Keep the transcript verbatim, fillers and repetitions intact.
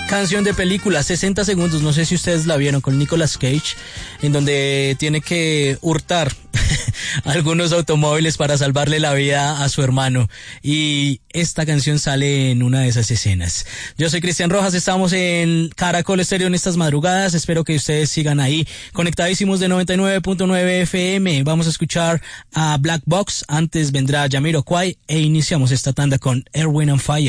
Canción de película, sesenta segundos, no sé si ustedes la vieron, con Nicolas Cage, en donde tiene que hurtar algunos automóviles para salvarle la vida a su hermano, y esta canción sale en una de esas escenas. Yo soy Cristian Rojas, estamos en Caracol Estéreo en estas madrugadas, espero que ustedes sigan ahí conectadísimos de noventa y nueve punto nueve F M. Vamos a escuchar a Black Box, antes vendrá Jamiroquai e iniciamos esta tanda con Earth, Wind and Fire.